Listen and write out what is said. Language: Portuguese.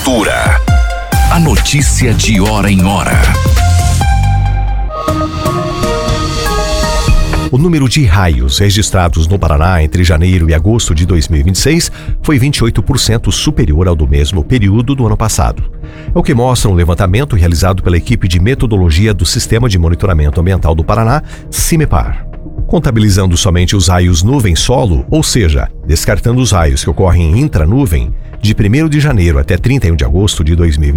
Temperatura. A notícia de hora em hora. O número de raios registrados no Paraná entre janeiro e agosto de 2026 foi 28% superior ao do mesmo período do ano passado. É o que mostra um levantamento realizado pela equipe de metodologia do Sistema de Monitoramento Ambiental do Paraná, CIMEPAR. Contabilizando somente os raios nuvem-solo, ou seja, descartando os raios que ocorrem intranuvem, de 1º de janeiro até 31 de agosto de 2026,